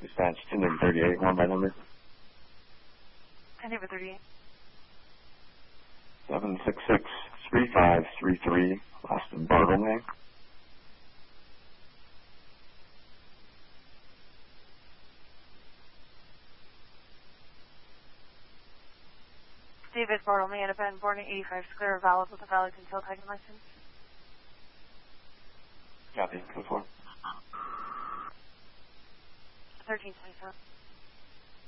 Dispatch 1038, one by number. 1038. 766-3533, last in Bartlemy. David Bartlemy, independent, born in 85, clear valid with a valid concealed tagging license. Copy, go for it. 1327.